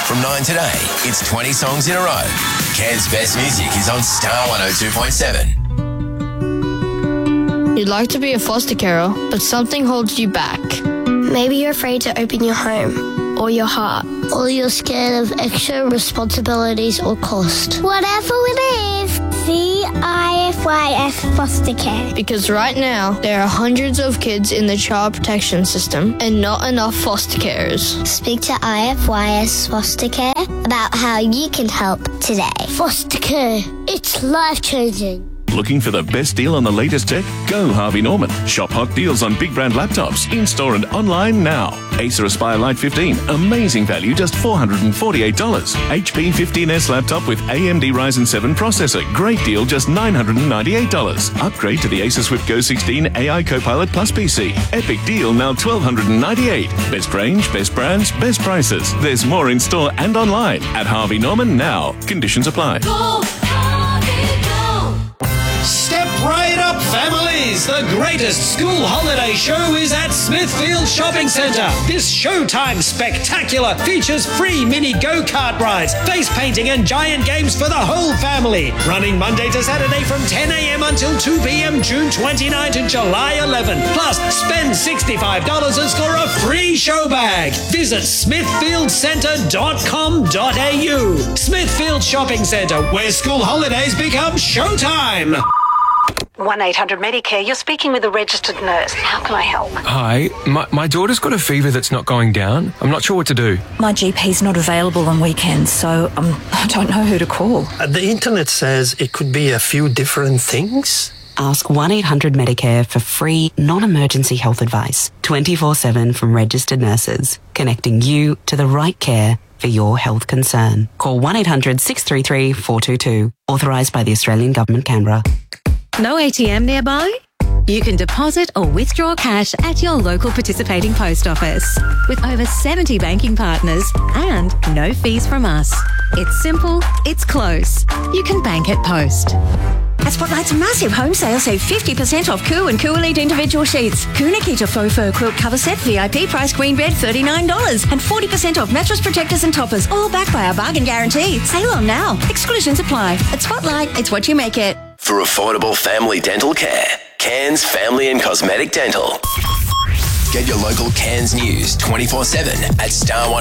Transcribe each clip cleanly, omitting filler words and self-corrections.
From 9 today, it's 20 songs in a row. Cairns' best music is on Star 102.7. You'd like to be a foster carer, but something holds you back. Maybe you're afraid to open your home or your heart, or you're scared of extra responsibilities or cost. Whatever it is, CIFYS Foster Care. Because right now, there are hundreds of kids in the child protection system and not enough foster carers. Speak to IFYS Foster Care about how you can help today. Foster care, it's life-changing. Looking for the best deal on the latest tech? Go Harvey Norman. Shop hot deals on big brand laptops, in-store and online now. Acer Aspire Lite 15, amazing value, just $448. HP 15S laptop with AMD Ryzen 7 processor, great deal, just $998. Upgrade to the Acer Swift Go 16 AI Copilot Plus PC. Epic deal, now $1,298. Best range, best brands, best prices. There's more in-store and online at Harvey Norman now. Conditions apply. Go, Harvey, go. Step right up, families! The greatest school holiday show is at Smithfield Shopping Centre. This Showtime Spectacular features free mini go-kart rides, face painting and giant games for the whole family. Running Monday to Saturday from 10 a.m. until 2 p.m. June 29 to July 11. Plus, spend $65 and score a free show bag. Visit smithfieldcentre.com.au. Smithfield Shopping Centre, where school holidays become showtime. 1-800-Medicare, you're speaking with a registered nurse. How can I help? Hi, my daughter's got a fever that's not going down. I'm not sure what to do. My GP's not available on weekends, so I don't know who to call. The internet says it could be a few different things. Ask 1-800-Medicare for free, non-emergency health advice, 24/7 from registered nurses, connecting you to the right care for your health concern. Call 1-800-633-422. Authorised by the Australian Government, Canberra. No ATM nearby? You can deposit or withdraw cash at your local participating post office. With over 70 banking partners and no fees from us. It's simple, it's close. You can bank at Post. At Spotlight's massive home sale, save 50% off Coo and Coo Elite individual sheets. Coo Nikita faux fur quilt cover set, VIP price queen bed, $39. And 40% off mattress protectors and toppers, all backed by our bargain guarantee. Sale on now. Exclusions apply. At Spotlight, it's what you make it. For affordable family dental care, Cairns Family and Cosmetic Dental. Get your local Cairns news 24/7 at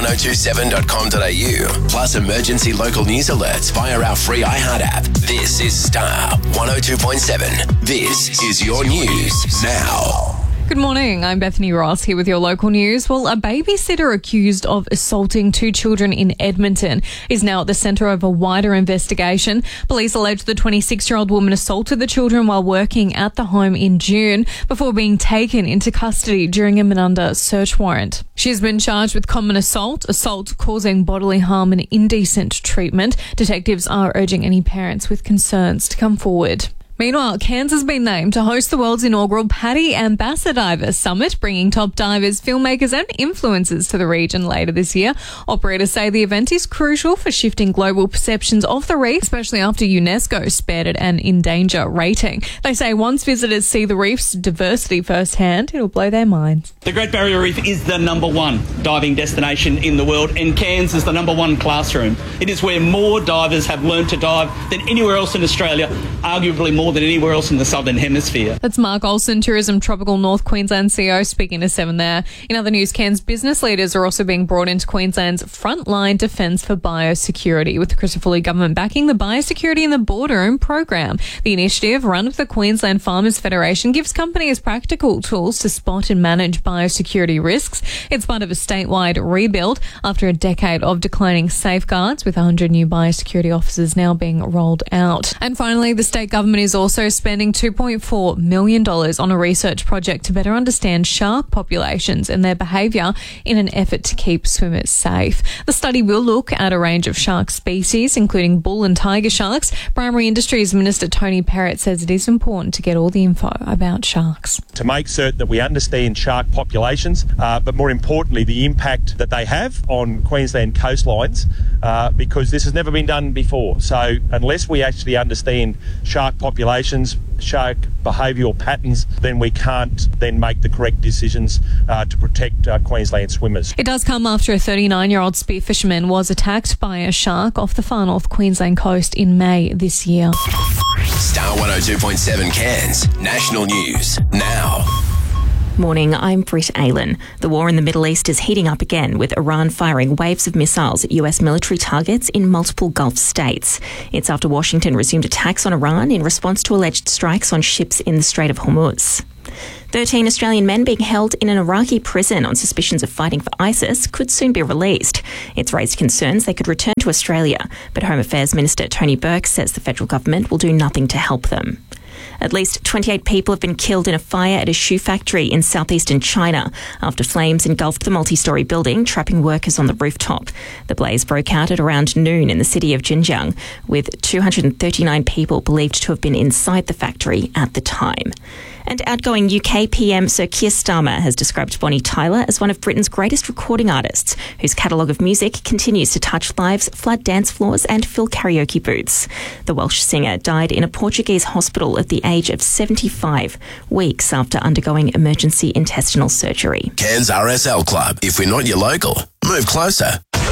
star1027.com.au. Plus emergency local news alerts via our free iHeart app. This is Star 102.7. This is your news now. Good morning, I'm Bethany Ross here with your local news. Well, a babysitter accused of assaulting 2 children in Edmonton is now at the centre of a wider investigation. Police allege the 26-year-old woman assaulted the children while working at the home in June before being taken into custody during a Menunda search warrant. She has been charged with common assault causing bodily harm and indecent treatment. Detectives are urging any parents with concerns to come forward. Meanwhile, Cairns has been named to host the world's inaugural Paddy Ambassador Diver Summit, bringing top divers, filmmakers and influencers to the region later this year. Operators say the event is crucial for shifting global perceptions of the reef, especially after UNESCO spared it an in danger rating. They say once visitors see the reef's diversity firsthand, it'll blow their minds. The Great Barrier Reef is the #1 diving destination in the world, and Cairns is the #1 classroom. It is where more divers have learned to dive than anywhere else in Australia, arguably more than anywhere else in the Southern Hemisphere. That's Mark Olsen, Tourism Tropical North Queensland CEO, speaking to 7 there. In other news, Cairns business leaders are also being brought into Queensland's frontline defence for biosecurity, with the Christopher Lee government backing the Biosecurity in the Boardroom program. The initiative, run with the Queensland Farmers Federation, gives companies practical tools to spot and manage biosecurity risks. It's part of a statewide rebuild after a decade of declining safeguards, with 100 new biosecurity officers now being rolled out. And finally, the state government is also spending $2.4 million on a research project to better understand shark populations and their behaviour in an effort to keep swimmers safe. The study will look at a range of shark species, including bull and tiger sharks. Primary Industries Minister Tony Perrott says it is important to get all the info about sharks. To make certain that we understand shark populations, but more importantly, the impact that they have on Queensland coastlines, because this has never been done before. So unless we actually understand shark populations populations, shark behavioural patterns, then we can't then make the correct decisions to protect Queensland swimmers. It does come after a 39-year-old spearfisherman was attacked by a shark off the far north Queensland coast in May this year. Star 102.7 Cairns. National news now. Morning, I'm Britt Aylan. The war in the Middle East is heating up again, with Iran firing waves of missiles at US military targets in multiple Gulf states. It's after Washington resumed attacks on Iran in response to alleged strikes on ships in the Strait of Hormuz. 13 Australian men being held in an Iraqi prison on suspicions of fighting for ISIS could soon be released. It's raised concerns they could return to Australia, but Home Affairs Minister Tony Burke says the federal government will do nothing to help them. At least 28 people have been killed in a fire at a shoe factory in southeastern China after flames engulfed the multi-storey building, trapping workers on the rooftop. The blaze broke out at around noon in the city of Xinjiang, with 239 people believed to have been inside the factory at the time. And outgoing UK PM Sir Keir Starmer has described Bonnie Tyler as one of Britain's greatest recording artists, whose catalogue of music continues to touch lives, flood dance floors and fill karaoke booths. The Welsh singer died in a Portuguese hospital at the age of 75, weeks after undergoing emergency intestinal surgery. Cairns RSL Club. If we're not your local, move closer.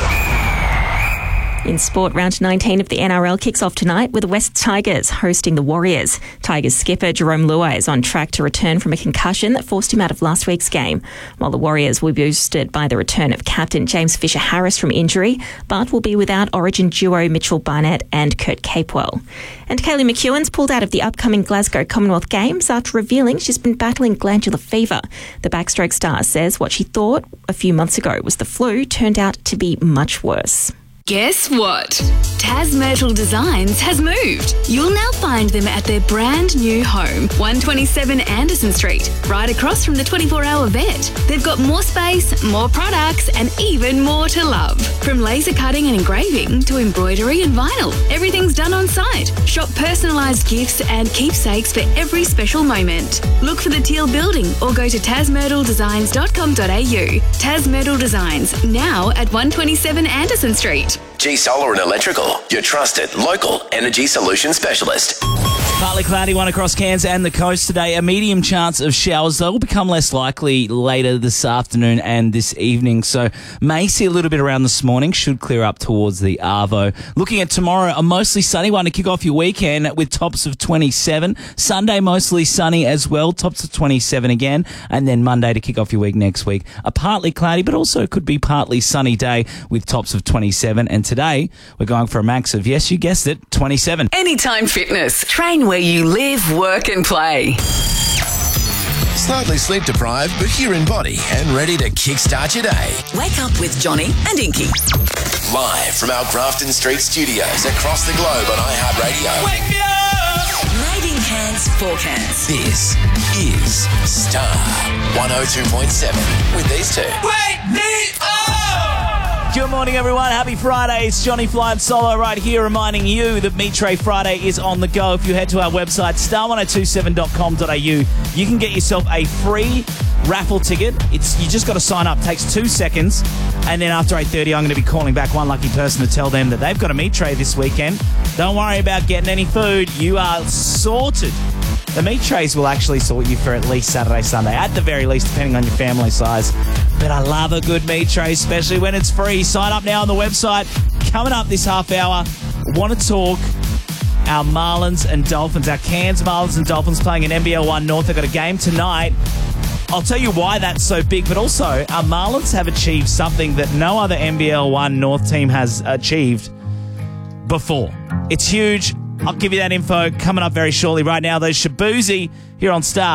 In sport, round 19 of the NRL kicks off tonight with the West Tigers hosting the Warriors. Tigers skipper Jerome Luai is on track to return from a concussion that forced him out of last week's game, while the Warriors will be boosted by the return of captain James Fisher-Harris from injury, but will be without Origin duo Mitchell Barnett and Kurt Capewell. And Kaylee McEwen's pulled out of the upcoming Glasgow Commonwealth Games after revealing she's been battling glandular fever. The backstroke star says what she thought a few months ago was the flu turned out to be much worse. Guess what? Tas Myrtle Designs has moved. You'll now find them at their brand new home, 127 Anderson Street, right across from the 24-hour vet. They've got more space, more products, and even more to love. From laser cutting and engraving to embroidery and vinyl, everything's done on site. Shop personalised gifts and keepsakes for every special moment. Look for the Teal Building or go to tasmyrtledesigns.com.au. Tas Myrtle Designs, now at 127 Anderson Street. G Solar and Electrical, your trusted local energy solution specialist. Partly cloudy one across Cairns and the coast today. A medium chance of showers. They will become less likely later this afternoon and this evening. So may see a little bit around this morning. Should clear up towards the Arvo. Looking at tomorrow, a mostly sunny one to kick off your weekend with tops of 27. Sunday mostly sunny as well. Tops of 27 again. And then Monday to kick off your week next week. A partly cloudy but also could be partly sunny day with tops of 27. And today we're going for a max of, yes, you guessed it, 27. Anytime Fitness. Train where you live, work and play. Slightly sleep deprived, but you're in body and ready to kickstart your day. Wake up with Johnny and Inky. Live from our Grafton Street studios across the globe on iHeartRadio. Wake me up! Made in Cairns for Cairns. This is Star 102.7 with these two. Wake me up! Good morning, everyone. Happy Friday. It's Johnny flying solo right here, reminding you that Meat Tray Friday is on the go. If you head to our website, star1027.com.au, you can get yourself a free raffle ticket. You just got to sign up. It takes 2 seconds. And then after 8:30, I'm going to be calling back one lucky person to tell them that they've got a meat tray this weekend. Don't worry about getting any food. You are sorted. The meat trays will actually sort you for at least Saturday, Sunday, at the very least, depending on your family size. But I love a good meat tray, especially when it's free. Sign up now on the website. Coming up this half hour, want to talk our Marlins and Dolphins, our Cairns Marlins and Dolphins playing in NBL 1 North. They've got a game tonight. I'll tell you why that's so big, but also our Marlins have achieved something that no other NBL 1 North team has achieved before. It's huge. I'll give you that info coming up very shortly. Right now, those Shabuzi here on Star.